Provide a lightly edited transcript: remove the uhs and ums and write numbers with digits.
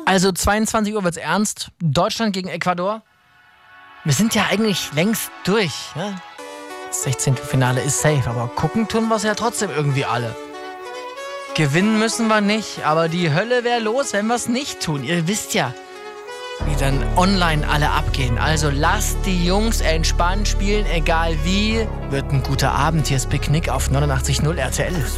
Also 22 Uhr wird's ernst. Deutschland gegen Ecuador. Wir sind ja eigentlich längst durch. Ja? Das 16. Finale ist safe, aber gucken tun wir es ja trotzdem irgendwie alle. Gewinnen müssen wir nicht, aber die Hölle wäre los, wenn wir es nicht tun. Ihr wisst ja, wie dann online alle abgehen. Also lasst die Jungs entspannt spielen, egal wie. Wird ein guter Abend. Hier ist Picknick auf 89.0 RTL.